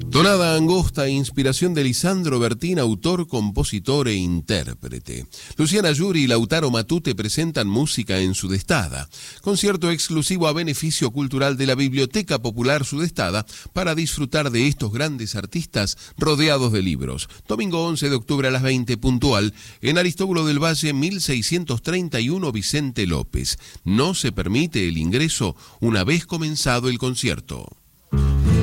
Tonada Angosta, inspiración de Lisandro Bertín, autor, compositor e intérprete. Luciana Yuri y Lautaro Matute presentan música en Sudestada. Concierto exclusivo a beneficio cultural de la Biblioteca Popular Sudestada para disfrutar de estos grandes artistas rodeados de libros. Domingo 11 de octubre a las 20 puntual en Aristóbulo del Valle 1631 Vicente López. No se permite el ingreso una vez comenzado el concierto.